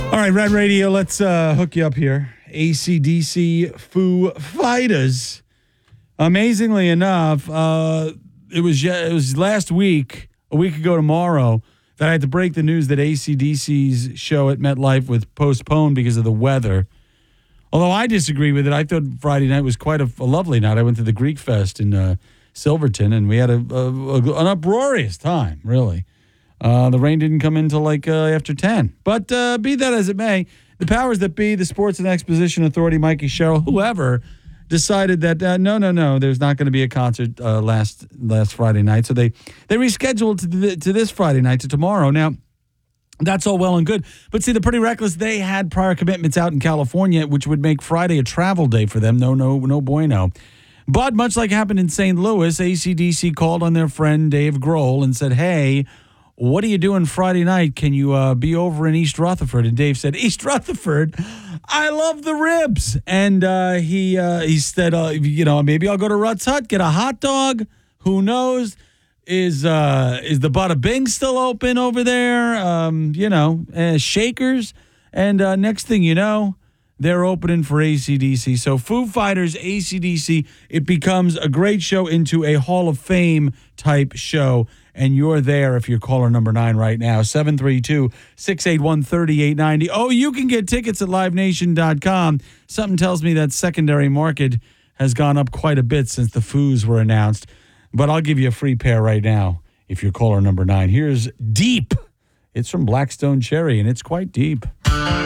All right, Red Radio, let's hook you up here. AC/DC Foo Fighters. Amazingly enough, it was last week, a week ago tomorrow, that I had to break the news that AC/DC's show at MetLife was postponed because of the weather. Although I disagree with it. I thought Friday night was quite a lovely night. I went to the Greek Fest in Silverton, and we had an uproarious time, really. The rain didn't come in until after 10. But be that as it may, the powers that be, the Sports and Exposition Authority, Mikey Sherrill, whoever, decided that no, there's not going to be a concert last Friday night. So they rescheduled to this Friday night, to tomorrow. Now, that's all well and good. But see, the Pretty Reckless, they had prior commitments out in California, which would make Friday a travel day for them. No bueno. But much like happened in St. Louis, AC/DC called on their friend Dave Grohl and said, hey, what are you doing Friday night? Can you be over in East Rutherford? And Dave said, East Rutherford? I love the ribs. And he said, maybe I'll go to Rutt's Hut, get a hot dog. Who knows? Is the Bada Bing still open over there? Shakers. And next thing you know, they're opening for AC/DC. So Foo Fighters, AC/DC, it becomes a great show into a Hall of Fame type show. And you're there if you're caller number 9 right now, 732-681-3890. Oh, you can get tickets at livenation.com. Something tells me that secondary market has gone up quite a bit since the Foos were announced. But I'll give you a free pair right now if you're caller number 9. Here's Deep. It's from Blackstone Cherry, and it's quite deep.